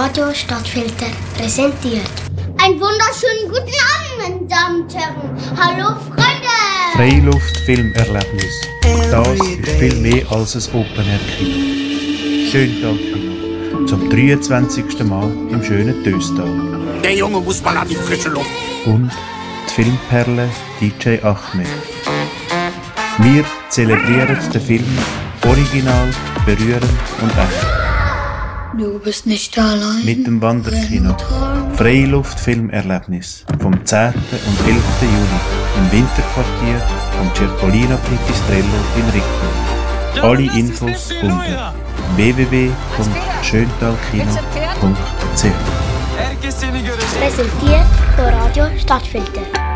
Radio Stadtfilter präsentiert. Einen wunderschönen guten Abend, meine Damen und Herren. Hallo, Freunde! Freiluft-Filmerlebnis. Das ist viel mehr als ein Open-Air-Kino. Schöntal-Kino. Zum 23. Mal im schönen Töstal. Der Junge muss mal an die frische Luft. Und die Filmperle DJ Ahmed. Wir zelebrieren den Film original, berührend und echt. Du bist nicht allein. Mit dem Wanderkino. Freiluft-Filmerlebnis. Vom 10. und 11. Juni im Winterquartier am Cercolino Pipistrello in Riccolo. Alle Infos unter www.schöntalkino.ch. Präsentiert von Radio Stadtfilter.